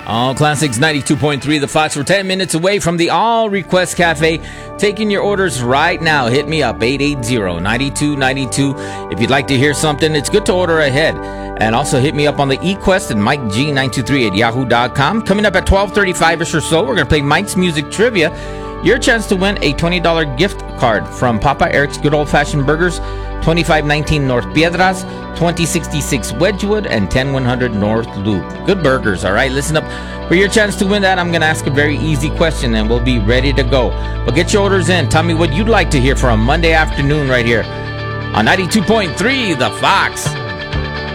All Classics 92.3 The Fox. We're 10 minutes away from the All Request Cafe. Taking your orders right now. Hit me up, 880-9292. If you'd like to hear something, it's good to order ahead. And also hit me up on the eQuest and MikeG923 at yahoo.com. Coming up at 12:35ish or so, we're going to play Mike's Music Trivia. Your chance to win a $20 gift card from Papa Eric's Good Old Fashioned Burgers, 2519 North Piedras, 2066 Wedgwood, and 10100 North Loop. Good burgers, all right? Listen up. For your chance to win that, I'm going to ask a very easy question, and we'll be ready to go. But get your orders in. Tell me what you'd like to hear for a Monday afternoon right here on 92.3 The Fox.